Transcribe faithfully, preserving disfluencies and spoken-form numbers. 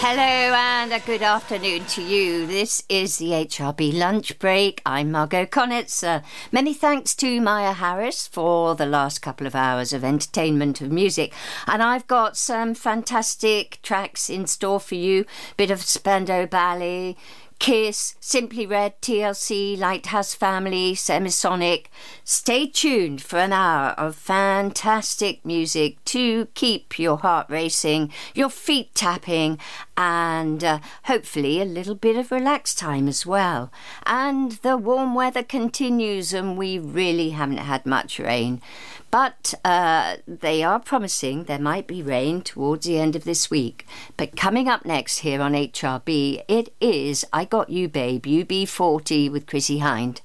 Hello and a good afternoon to you. This is the H R B Lunch Break. I'm Margot Conitz. Many thanks to Maya Harris for the last couple of hours of entertainment of music. And I've got some fantastic tracks in store for you. Bit of Spandau Ballet, Kiss, Simply Red, T L C, Lighthouse Family, Semisonic. Stay tuned for an hour of fantastic music to keep your heart racing, your feet tapping, and uh, hopefully a little bit of relaxed time as well. And the warm weather continues, and we really haven't had much rain. But uh, they are promising there might be rain towards the end of this week. But coming up next here on H R B, it is I Got You Babe, U B forty with Chrissy Hind.